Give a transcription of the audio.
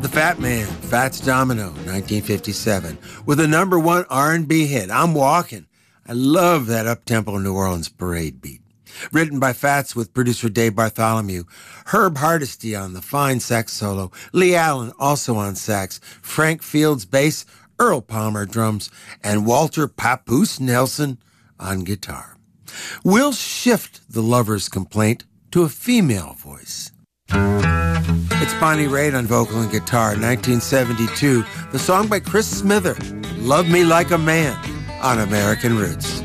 The Fat Man, Fats Domino, 1957, with a number one R&B hit, I'm Walking. I love that up-tempo New Orleans parade beat. Written by Fats with producer Dave Bartholomew, Herb Hardesty on the fine sax solo, Lee Allen also on sax, Frank Fields bass, Earl Palmer drums, and Walter Papoose Nelson on guitar. We'll shift the lover's complaint to a female voice. It's Bonnie Raitt on vocal and guitar, 1972. The song by Chris Smither, Love Me Like a Man, on American Roots.